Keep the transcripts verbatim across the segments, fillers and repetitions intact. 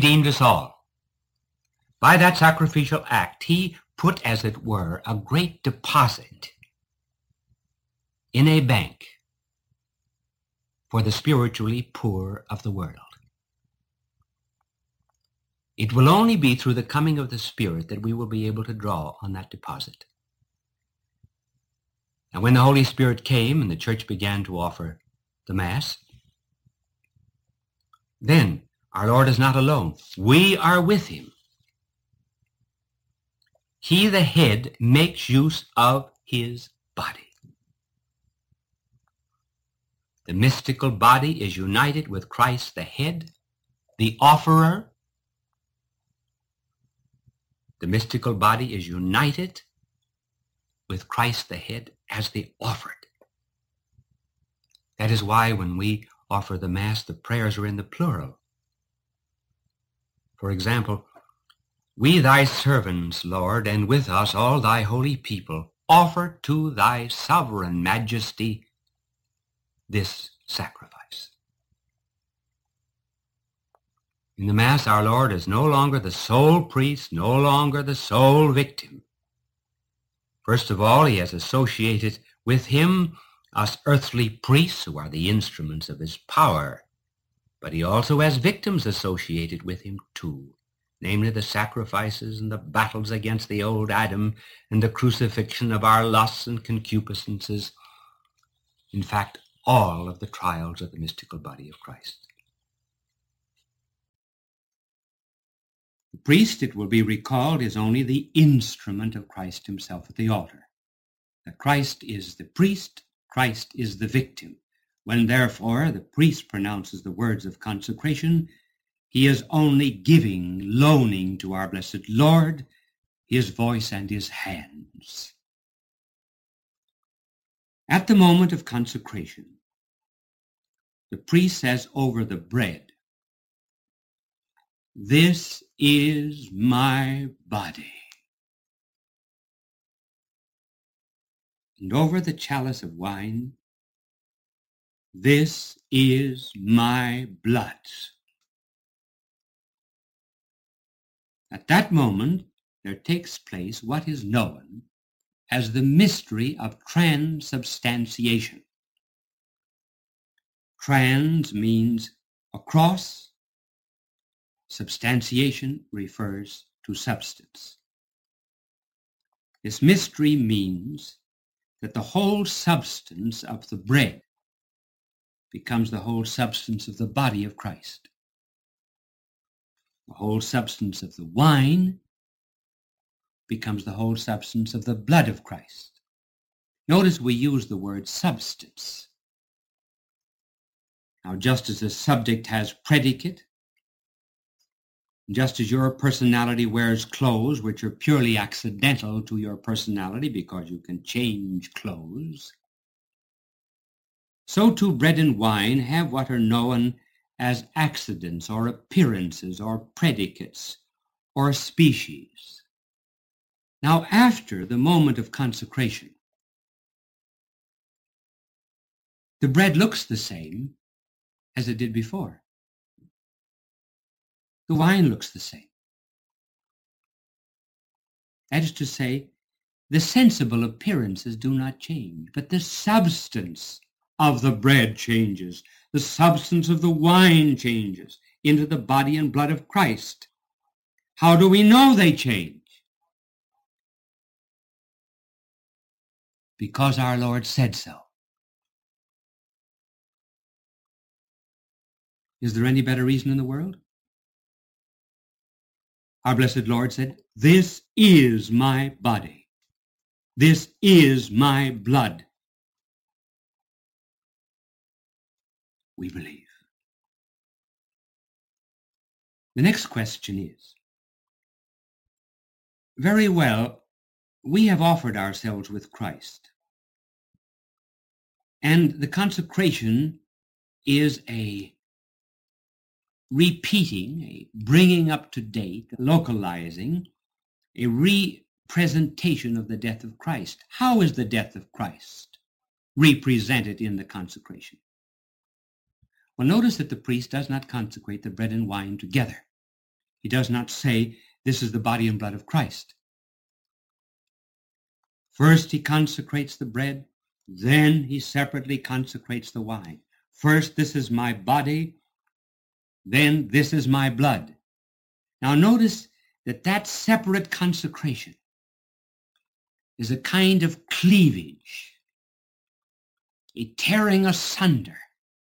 redeemed us all. By that sacrificial act, he put, as it were, a great deposit in a bank for the spiritually poor of the world. It will only be through the coming of the Spirit that we will be able to draw on that deposit. And when the Holy Spirit came and the church began to offer the Mass, then our Lord is not alone. We are with him. He, the head, makes use of his body. The mystical body is united with Christ, the head, the offerer. The mystical body is united with Christ, the head, as the offered. That is why when we offer the Mass, the prayers are in the plural. For example, we thy servants, Lord, and with us all thy holy people, offer to thy sovereign majesty this sacrifice. In the Mass, our Lord is no longer the sole priest, no longer the sole victim. First of all, he has associated with him us earthly priests who are the instruments of his power, but he also has victims associated with him too, namely the sacrifices and the battles against the old Adam and the crucifixion of our lusts and concupiscences. In fact, all of the trials of the mystical body of Christ. The priest, it will be recalled, is only the instrument of Christ himself at the altar. That Christ is the priest, Christ is the victim. When therefore the priest pronounces the words of consecration, he is only giving, loaning to our blessed Lord his voice and his hands. At the moment of consecration, the priest says over the bread, "This is my body." And over the chalice of wine, "This is my blood." At that moment, there takes place what is known as the mystery of transubstantiation. Trans means across. Substantiation refers to substance. This mystery means that the whole substance of the bread becomes the whole substance of the body of Christ. The whole substance of the wine becomes the whole substance of the blood of Christ. Notice we use the word substance. Now, just as a subject has predicate, just as your personality wears clothes which are purely accidental to your personality because you can change clothes, so too bread and wine have what are known as accidents or appearances or predicates or species. Now, after the moment of consecration, the bread looks the same as it did before. The wine looks the same. That is to say, the sensible appearances do not change, but the substance of the bread changes. The substance of the wine changes into the body and blood of Christ. How do we know they change? Because our Lord said so. Is there any better reason in the world? Our blessed Lord said, "This is my body. This is my blood." We believe. The next question is, very well, we have offered ourselves with Christ, and the consecration is a repeating, a bringing up to date, localizing, a representation of the death of Christ. How is the death of Christ represented in the consecration? Well, notice that the priest does not consecrate the bread and wine together. He does not say, this is the body and blood of Christ. First he consecrates the bread, then he separately consecrates the wine. First, this is my body, then this is my blood. Now notice that that separate consecration is a kind of cleavage, a tearing asunder,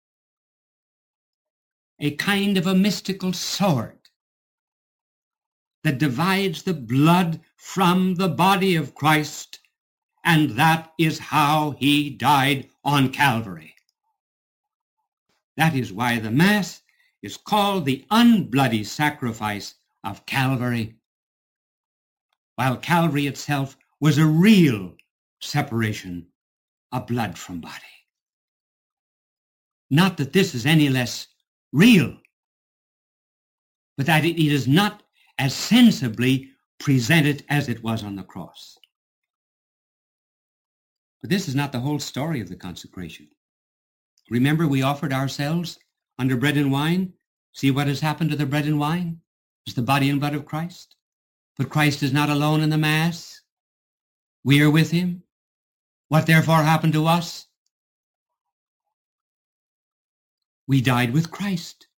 a kind of a mystical sword that divides the blood from the body of Christ, and that is how he died on Calvary. That is why the Mass is called the unbloody sacrifice of Calvary, while Calvary itself was a real separation of blood from body. Not that this is any less real, but that it is not as sensibly presented as it was on the cross. But this is not the whole story of the consecration. Remember, we offered ourselves under bread and wine. See what has happened to the bread and wine? It's the body and blood of Christ. But Christ is not alone in the Mass. We are with him. What therefore happened to us? We died with Christ.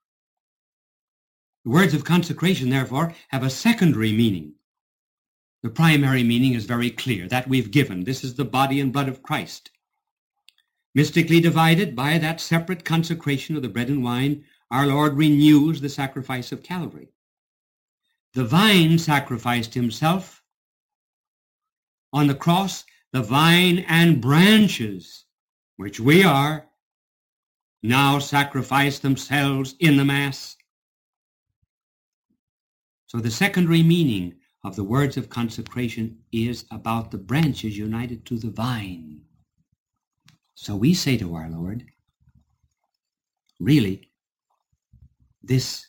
The words of consecration, therefore, have a secondary meaning. The primary meaning is very clear, that we've given. This is the body and blood of Christ. Mystically divided by that separate consecration of the bread and wine, our Lord renews the sacrifice of Calvary. The vine sacrificed himself. On the cross, the vine and branches, which we are, now sacrifice themselves in the Mass. So the secondary meaning of the words of consecration is about the branches united to the vine. So we say to our Lord, really, this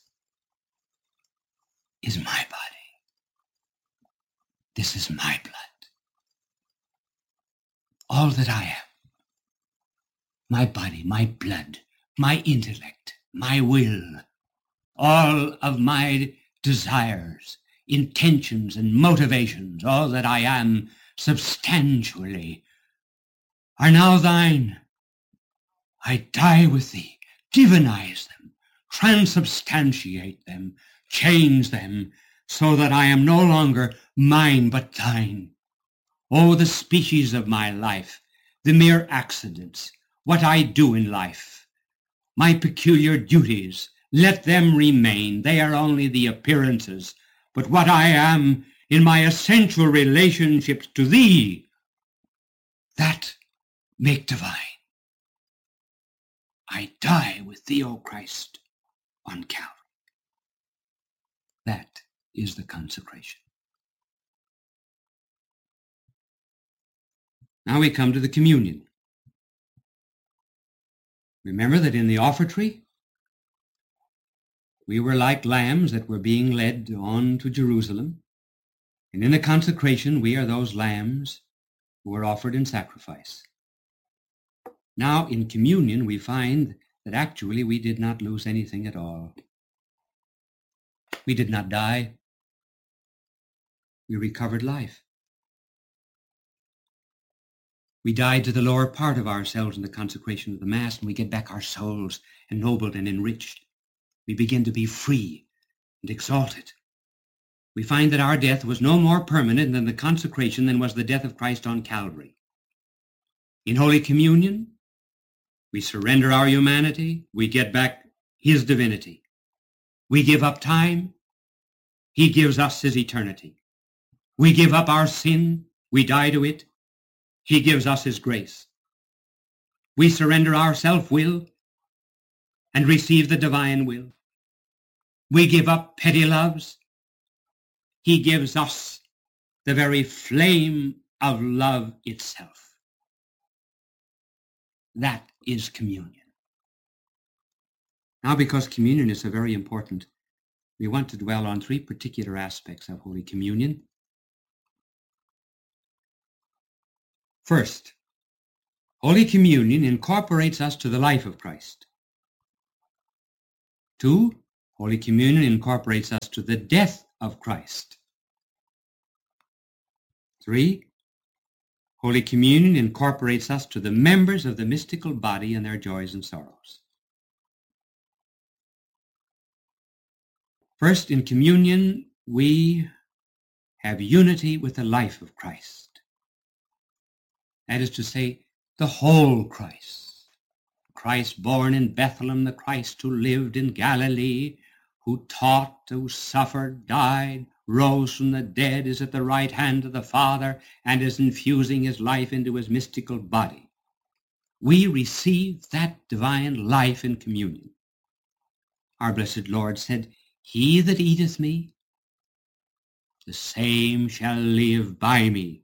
is my body. This is my blood. All that I am, my body, my blood, my intellect, my will, all of my desires, intentions, and motivations, all that I am substantially, are now thine. I die with thee, divinize them, transubstantiate them, change them, so that I am no longer mine but thine. Oh, the species of my life, the mere accidents, what I do in life, my peculiar duties, let them remain. They are only the appearances. But what I am in my essential relationships to thee, that make divine. I die with thee, O Christ, on Calvary. That is the consecration. Now we come to the communion. Remember that in the offertory, we were like lambs that were being led on to Jerusalem. And in the consecration, we are those lambs who were offered in sacrifice. Now, in communion, we find that actually we did not lose anything at all. We did not die. We recovered life. We died to the lower part of ourselves in the consecration of the Mass, and we get back our souls ennobled and enriched. We begin to be free and exalted. We find that our death was no more permanent than the consecration than was the death of Christ on Calvary. In Holy Communion, we surrender our humanity. We get back his divinity. We give up time. He gives us his eternity. We give up our sin. We die to it. He gives us his grace. We surrender our self-will and receive the divine will. We give up petty loves. He gives us the very flame of love itself. That is communion. Now, because communion is so very important, we want to dwell on three particular aspects of Holy Communion. First, Holy Communion incorporates us to the life of Christ. Two, Holy Communion incorporates us to the death of Christ. Three, Holy Communion incorporates us to the members of the mystical body and their joys and sorrows. First, in communion, we have unity with the life of Christ. That is to say, the whole Christ. Christ born in Bethlehem, the Christ who lived in Galilee, who taught, who suffered, died, rose from the dead, is at the right hand of the Father, and is infusing his life into his mystical body. We receive that divine life in communion. Our blessed Lord said, "He that eateth me, the same shall live by me."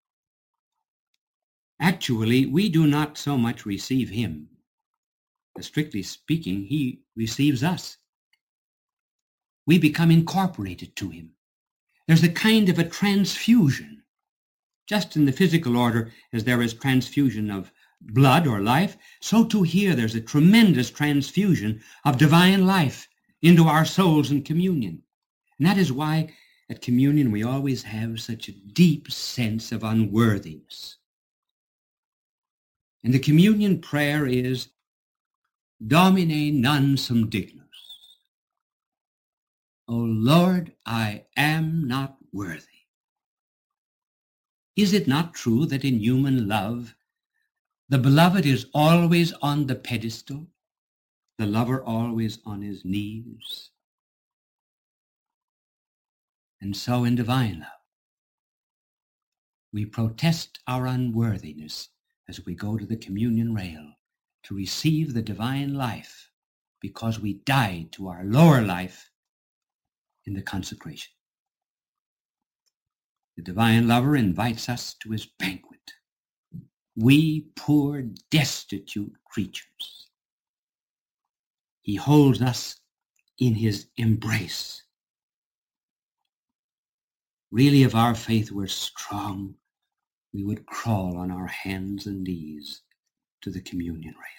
Actually, we do not so much receive him, but strictly speaking, he receives us. We become incorporated to him. There's a kind of a transfusion. Just in the physical order, as there is transfusion of blood or life, so too here there's a tremendous transfusion of divine life into our souls in communion. And that is why at communion we always have such a deep sense of unworthiness. And the communion prayer is, Domine non sum dignus. O Lord, I am not worthy. Is it not true that in human love, the beloved is always on the pedestal, the lover always on his knees? And so in divine love, we protest our unworthiness as we go to the communion rail to receive the divine life, because we died to our lower life in the consecration. The divine lover invites us to his banquet. We poor, destitute creatures. He holds us in his embrace. Really, if our faith were strong, we would crawl on our hands and knees to the communion rail.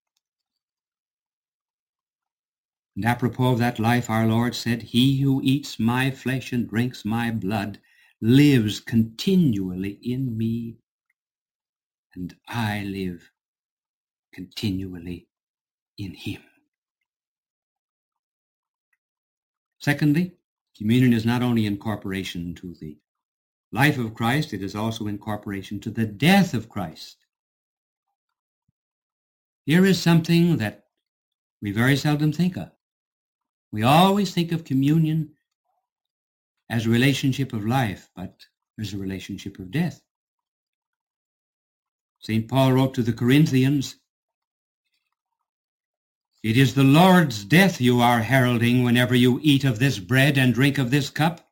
And apropos of that life, our Lord said, "He who eats my flesh and drinks my blood lives continually in me, and I live continually in him." Secondly, communion is not only incorporation to the life of Christ, it is also incorporation to the death of Christ. Here is something that we very seldom think of. We always think of communion as a relationship of life, but as a relationship of death. Saint Paul wrote to the Corinthians, "It is the Lord's death you are heralding whenever you eat of this bread and drink of this cup."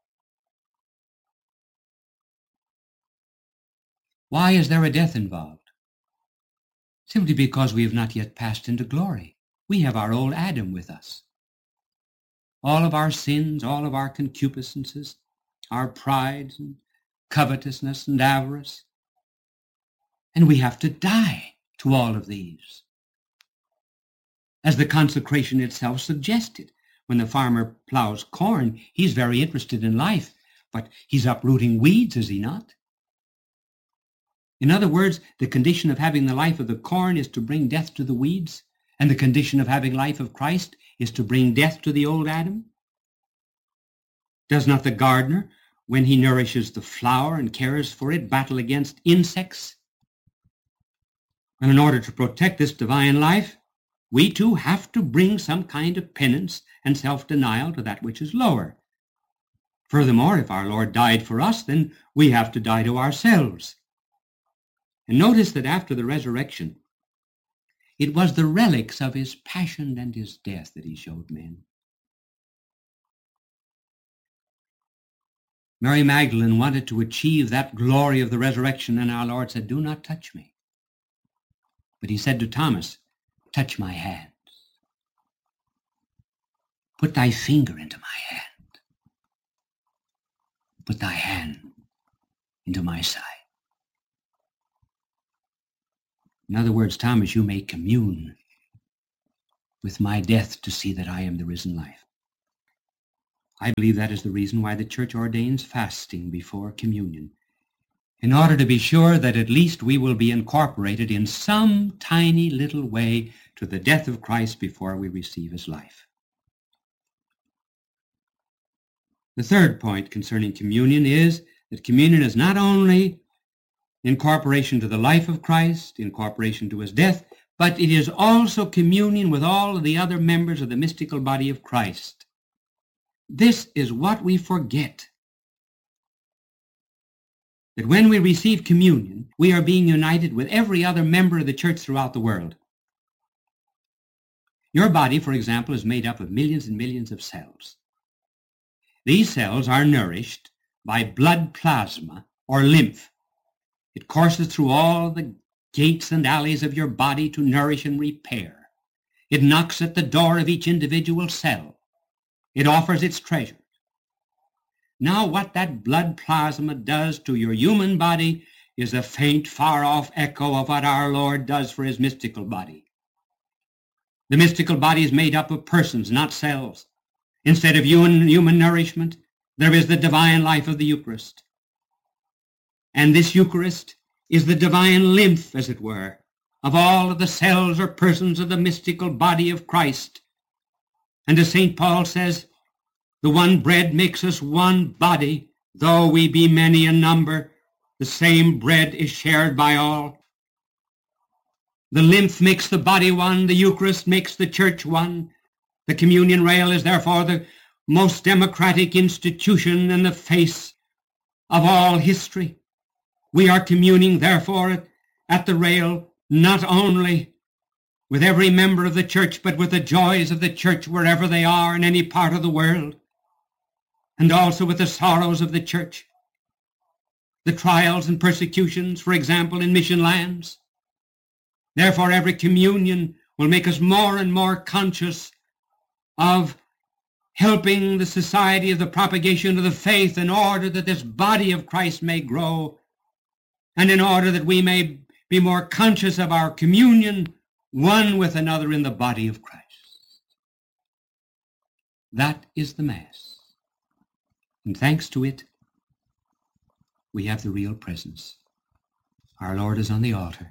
Why is there a death involved? Simply because we have not yet passed into glory. We have our old Adam with us. All of our sins, all of our concupiscences, our prides and covetousness and avarice. And we have to die to all of these. As the consecration itself suggested, when the farmer plows corn, he's very interested in life, but he's uprooting weeds, is he not? In other words, the condition of having the life of the corn is to bring death to the weeds, and the condition of having life of Christ is to bring death to the old Adam? Does not the gardener, when he nourishes the flower and cares for it, battle against insects? And in order to protect this divine life, we too have to bring some kind of penance and self-denial to that which is lower. Furthermore, if our Lord died for us, then we have to die to ourselves. And notice that after the resurrection, it was the relics of his passion and his death that he showed men. Mary Magdalene wanted to achieve that glory of the resurrection, and our Lord said, "Do not touch me." But he said to Thomas, "Touch my hands. Put thy finger into my hand. Put thy hand into my side." In other words, Thomas, you may commune with my death to see that I am the risen life. I believe that is the reason why the Church ordains fasting before communion, in order to be sure that at least we will be incorporated in some tiny little way to the death of Christ before we receive his life. The third point concerning communion is that communion is not only incorporation to the life of Christ, incorporation to his death, but it is also communion with all of the other members of the mystical body of Christ. This is what we forget. That when we receive communion, we are being united with every other member of the church throughout the world. Your body, for example, is made up of millions and millions of cells. These cells are nourished by blood plasma or lymph. It courses through all the gates and alleys of your body to nourish and repair. It knocks at the door of each individual cell. It offers its treasure. Now what that blood plasma does to your human body is a faint, far-off echo of what our Lord does for his mystical body. The mystical body is made up of persons, not cells. Instead of human, human nourishment, there is the divine life of the Eucharist. And this Eucharist is the divine lymph, as it were, of all of the cells or persons of the mystical body of Christ. And as Saint Paul says, the one bread makes us one body, though we be many in number, the same bread is shared by all. The lymph makes the body one, the Eucharist makes the church one. The communion rail is therefore the most democratic institution in the face of all history. We are communing therefore at, at the rail not only with every member of the church, but with the joys of the church wherever they are in any part of the world, and also with the sorrows of the church, the trials and persecutions, for example, in mission lands. Therefore, every communion will make us more and more conscious of helping the society of the propagation of the faith in order that this body of Christ may grow, and in order that we may be more conscious of our communion one with another in the body of Christ. That is the Mass. And thanks to it, we have the real presence. Our Lord is on the altar.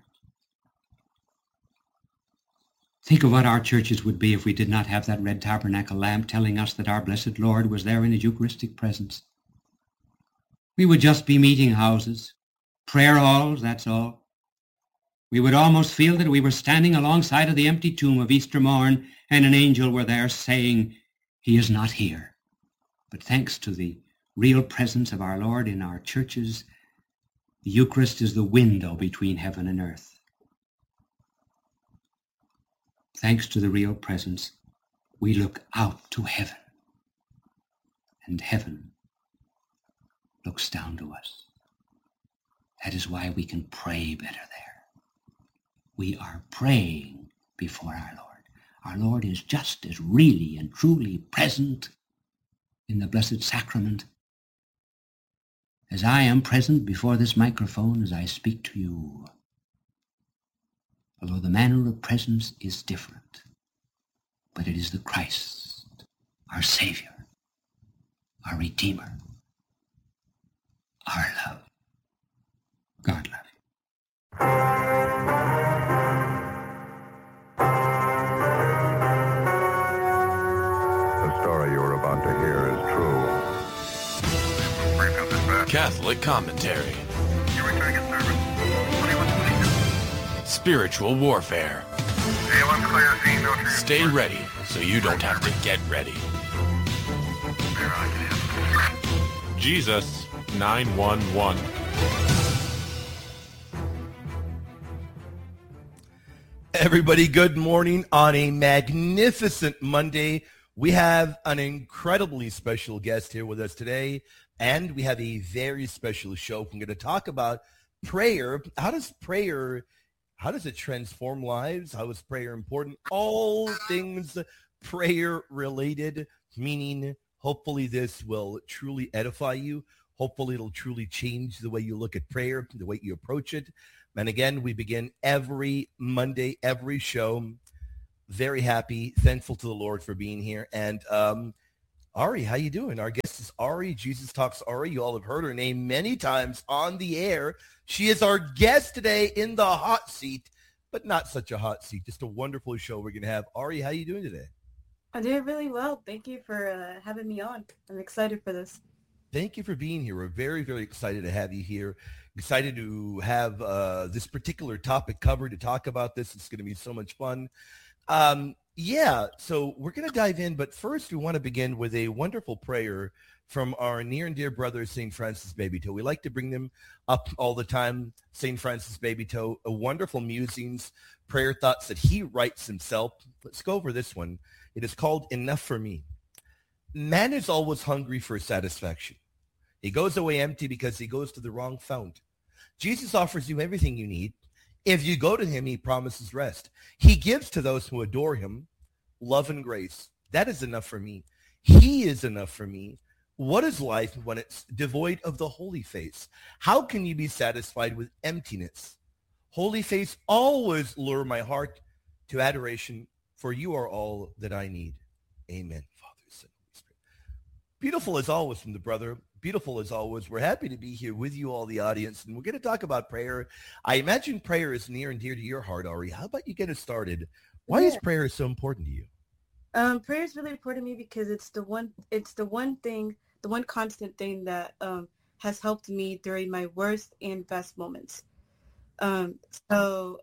Think of what our churches would be if we did not have that red tabernacle lamp telling us that our blessed Lord was there in his Eucharistic presence. We would just be meeting houses, prayer halls, that's all. We would almost feel that we were standing alongside of the empty tomb of Easter morn, and an angel were there saying, he is not here. But thanks to the real presence of our Lord in our churches, the Eucharist is the window between heaven and earth. Thanks to the real presence, we look out to heaven, and heaven looks down to us. That is why we can pray better there. We are praying before our Lord. Our Lord is just as really and truly present in the Blessed Sacrament as I am present before this microphone as I speak to you. Although the manner of presence is different, but it is the Christ, our Savior, our Redeemer, our love. God love you. The story you are about to hear is true. Catholic Commentary. You returning at service. Spiritual warfare. Stay ready so you don't have to get ready. Jesus nine one one. Everybody, good morning on a magnificent Monday. We have an incredibly special guest here with us today, and we have a very special show. We're going to talk about prayer. How does prayer How does it transform lives? How is prayer important? All things prayer related, meaning hopefully this will truly edify you. Hopefully it'll truly change the way you look at prayer, the way you approach it. And again, we begin every Monday, every show. Very happy, thankful to the Lord for being here. And um, Ari, how you doing? Our guest is Ari, Jesus Talks Ari. You all have heard her name many times on the air. She is our guest today in the hot seat, but not such a hot seat. Just a wonderful show we're going to have. Ari, how you doing today? I'm doing really well. Thank you for uh, having me on. I'm excited for this. Thank you for being here. We're very, very excited to have you here. Excited to have uh, this particular topic covered, to talk about this. It's going to be so much fun. Um, yeah, so we're going to dive in, but first we want to begin with a wonderful prayer from our near and dear brother, Saint Francis Babytoe. We like to bring them up all the time. Saint Francis Babytoe, a wonderful musings, prayer thoughts that he writes himself. Let's go over this one. It is called Enough for Me. Man is always hungry for satisfaction. He goes away empty because he goes to the wrong fount. Jesus offers you everything you need. If you go to him, he promises rest. He gives to those who adore him love and grace. That is enough for me. He is enough for me. What is life when it's devoid of the holy face? How can you be satisfied with emptiness? Holy face always lure my heart to adoration, for you are all that I need. Amen. Father, Son, Holy Spirit. Beautiful as always from the brother. Beautiful as always. We're happy to be here with you all, the audience, and we're going to talk about prayer. I imagine prayer is near and dear to your heart, Ari. How about you get us started? Why Yeah. is prayer so important to you? Um, prayer is really important to me because it's the one, it's the one thing, the one constant thing that um, has helped me during my worst and best moments. Um, so,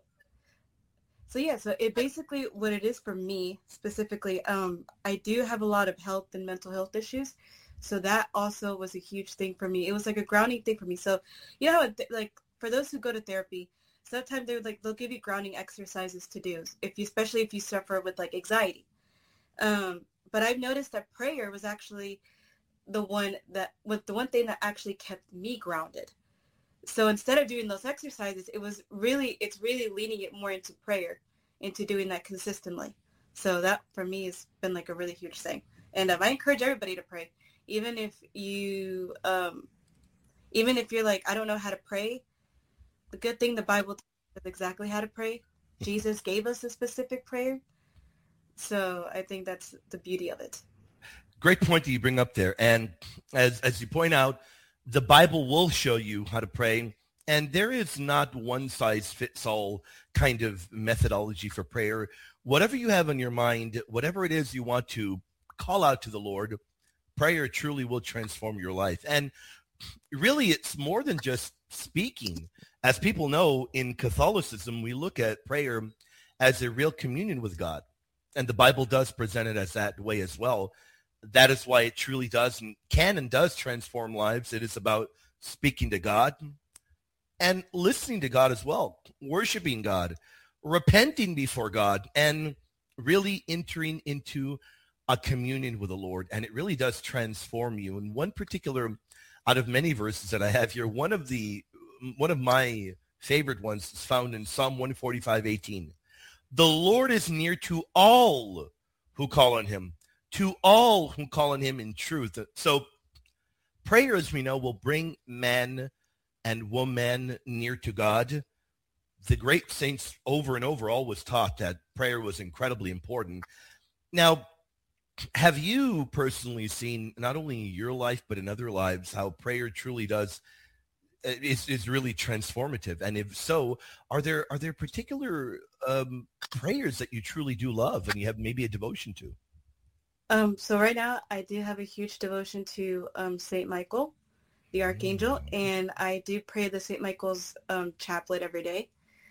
so yeah, so it basically, what it is for me specifically, um, I do have a lot of health and mental health issues. So that also was a huge thing for me. It was like a grounding thing for me. So, you know, th- like for those who go to therapy, sometimes they would like, they'll give you grounding exercises to do, if you, especially if you suffer with like anxiety. Um, but I've noticed that prayer was actually the one that, with the one thing that actually kept me grounded. So instead of doing those exercises, it was really, it's really leaning it more into prayer, into doing that consistently. So that for me has been like a really huge thing. And um, I encourage everybody to pray. Even if you, um, even if you're like, I don't know how to pray, the good thing the Bible tells us exactly how to pray. Jesus gave us a specific prayer. So I think that's the beauty of it. Great point that you bring up there. And as, as you point out, the Bible will show you how to pray. And there is not one size fits all kind of methodology for prayer. Whatever you have on your mind, whatever it is you want to call out to the Lord, prayer truly will transform your life. And really, it's more than just speaking. As people know, in Catholicism, we look at prayer as a real communion with God. And the Bible does present it as that way as well. That is why it truly does and can and does transform lives. It is about speaking to God and listening to God as well, worshiping God, repenting before God, and really entering into a communion with the Lord. And it really does transform you. And one particular, out of many verses that I have here, one of the one of my favorite ones is found in Psalm one forty-five, eighteen. The Lord is near to all who call on him, to all who call on him in truth. So prayer, as we know, will bring man and woman near to God. The great saints over and over always taught that prayer was incredibly important. Now, have you personally seen, not only in your life, but in other lives, how prayer truly does, is, is really transformative? And if so, are there are there particular um, prayers that you truly do love and you have maybe a devotion to? Um, so right now, I do have a huge devotion to um, Saint Michael, the Archangel, and I do pray the Saint Michael's um, chaplet every day.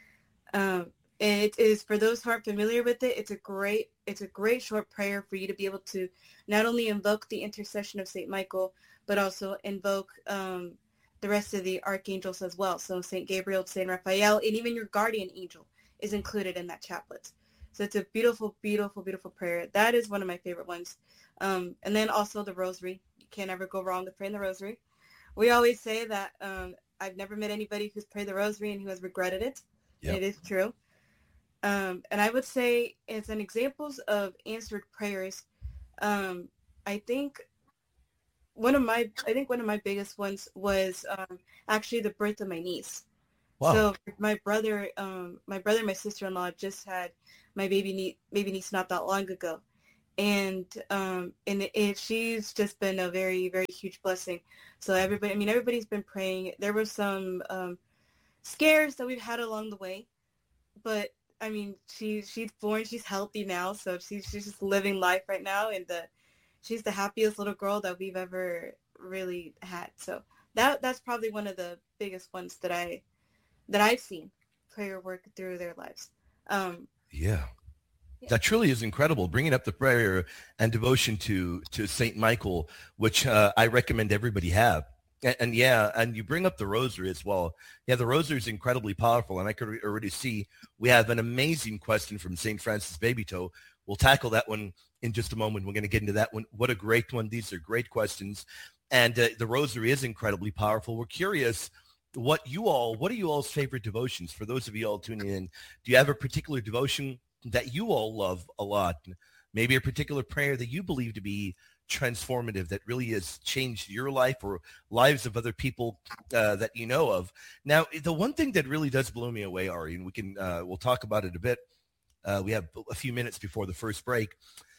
Um, it is, for those who aren't familiar with it, it's a great, it's a great short prayer for you to be able to not only invoke the intercession of Saint Michael, but also invoke um, the rest of the archangels as well. So Saint Gabriel, Saint Raphael, and even your guardian angel is included in that chaplet. So it's a beautiful, beautiful, beautiful prayer. That is one of my favorite ones. Um, and then also the rosary. You can't ever go wrong with praying the rosary. We always say that um, I've never met anybody who's prayed the rosary and who has regretted it. Yep. It is true. Um, and I would say, as an examples of answered prayers, um, I think one of my, I think one of my biggest ones was um, actually the birth of my niece. Wow. So my brother, um, my brother, and my sister-in-law just had my baby niece, baby niece not that long ago, And um, and it, it, she's just been a very, very huge blessing. So everybody, I mean, everybody's been praying. There were some um, scares that we've had along the way, but I mean, she she's born, she's healthy now, so she's she's just living life right now, and the she's the happiest little girl that we've ever really had. So that that's probably one of the biggest ones that I that I've seen prayer work through their lives. Um, yeah. Yeah. That truly is incredible, bringing up the prayer and devotion to, to Saint Michael, which uh, I recommend everybody have. And, and yeah, and you bring up the rosary as well. Yeah, the rosary is incredibly powerful, and I could already see we have an amazing question from Saint Francis Babytoe. We'll tackle that one in just a moment. We're going to get into that one. What a great one. These are great questions. And uh, the rosary is incredibly powerful. We're curious what you all, what are you all's favorite devotions? For those of you all tuning in, do you have a particular devotion that you all love a lot? Maybe a particular prayer that you believe to be transformative, that really has changed your life or lives of other people uh, that you know of. Now, the one thing that really does blow me away, Ari, and we can, uh, we'll talk about it a bit. Uh, we have a few minutes before the first break,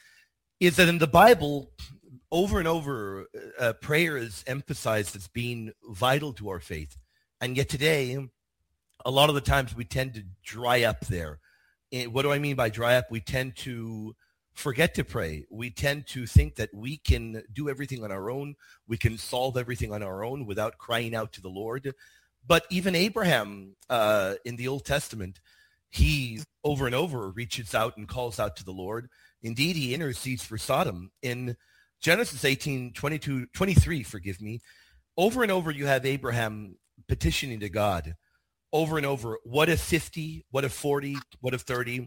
is that in the Bible, over and over, uh, prayer is emphasized as being vital to our faith. And yet today, a lot of the times we tend to dry up there. And what do I mean by dry up? We tend to forget to pray. We tend to think that we can do everything on our own. We can solve everything on our own without crying out to the Lord. But even Abraham uh, in the Old Testament, he over and over reaches out and calls out to the Lord. Indeed, he intercedes for Sodom. In Genesis eighteen, twenty-two, twenty-three, forgive me, over and over you have Abraham petitioning to God. Over and over, what if fifty, what if forty, what if thirty?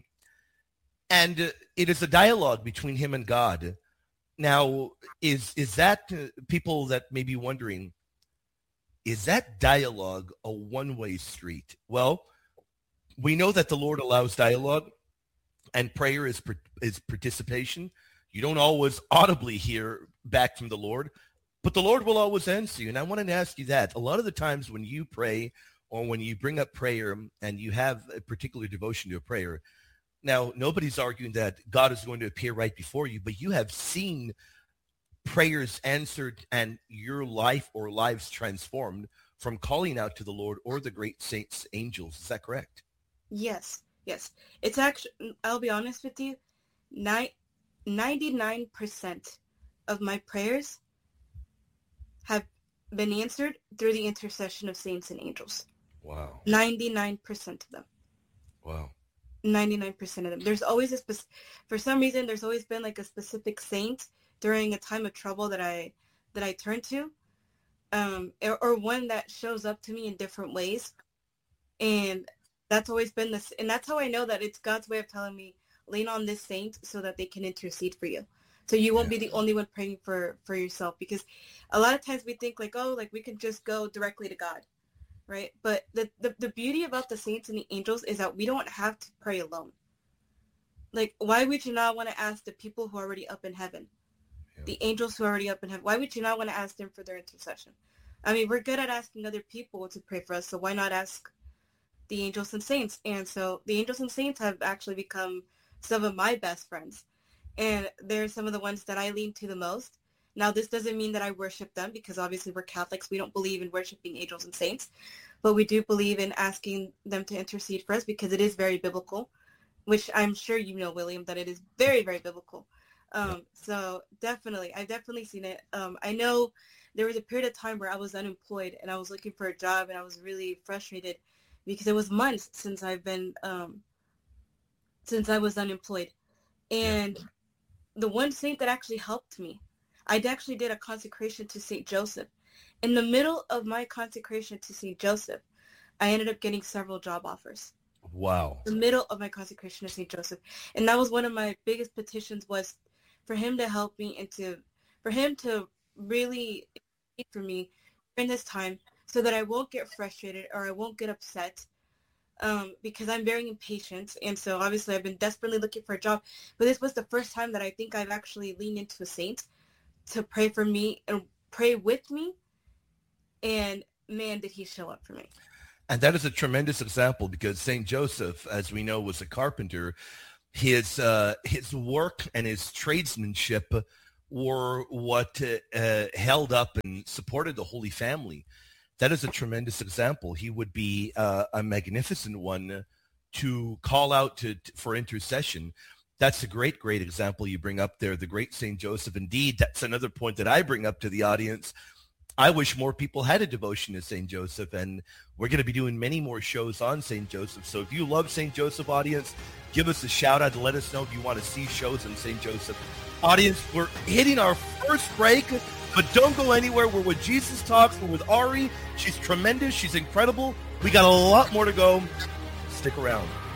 And uh, it is a dialogue between him and God. Now, is is that, uh, people that may be wondering, is that dialogue a one-way street? Well, we know that the Lord allows dialogue, and prayer is, is participation. You don't always audibly hear back from the Lord, but the Lord will always answer you. And I wanted to ask you that. A lot of the times when you pray, or when you bring up prayer and you have a particular devotion to a prayer, now nobody's arguing that God is going to appear right before you, but you have seen prayers answered and your life or lives transformed from calling out to the Lord or the great saints, angels. Is that correct? Yes, yes. It's actually, I'll be honest with you, ni- ninety-nine percent of my prayers have been answered through the intercession of saints and angels. Wow. ninety-nine percent of them. Wow. ninety-nine percent of them. There's always a spec- for some reason there's always been like a specific saint during a time of trouble that I that I turn to, um, or, or one that shows up to me in different ways, and that's always been this. And that's how I know that it's God's way of telling me, lean on this saint so that they can intercede for you. So you won't Yeah. be the only one praying for for yourself, because a lot of times we think like, oh, like we can just go directly to God. Right. But the, the, the beauty about the saints and the angels is that we don't have to pray alone. Like, why would you not want to ask the people who are already up in heaven, Yeah. the angels who are already up in heaven? Why would you not want to ask them for their intercession? I mean, we're good at asking other people to pray for us, so why not ask the angels and saints? And so the angels and saints have actually become some of my best friends. And they're some of the ones that I lean to the most. Now, this doesn't mean that I worship them, because obviously we're Catholics. We don't believe in worshiping angels and saints, but we do believe in asking them to intercede for us, because it is very biblical, which I'm sure you know, William, that it is very, very biblical. Um, yeah. So definitely, I've definitely seen it. Um, I know there was a period of time where I was unemployed and I was looking for a job, and I was really frustrated because it was months since I've been, um, since I was unemployed. And yeah. the one saint that actually helped me, I actually did a consecration to Saint Joseph. In the middle of my consecration to Saint Joseph, I ended up getting several job offers. Wow. The middle of my consecration to Saint Joseph. And that was one of my biggest petitions, was for him to help me and to, for him to really for me during this time, so that I won't get frustrated or I won't get upset, um, because I'm very impatient. And so obviously I've been desperately looking for a job, but this was the first time that I think I've actually leaned into a saint to pray for me and pray with me. And man, did he show up for me. And that is a tremendous example, because Saint Joseph, as we know, was a carpenter. his uh, his work and his tradesmanship were what uh, held up and supported the Holy Family. That is a tremendous example. He would be uh, a magnificent one to call out to, to for intercession. That's a great, great example you bring up there, the great Saint Joseph. Indeed, that's another point that I bring up to the audience. I wish more people had a devotion to Saint Joseph, and we're going to be doing many more shows on Saint Joseph. So if you love Saint Joseph, audience, give us a shout out to let us know if you want to see shows on Saint Joseph. Audience, we're hitting our first break, but don't go anywhere. We're with Jesus Talks. We're with Ari. She's tremendous. She's incredible. We got a lot more to go. Stick around.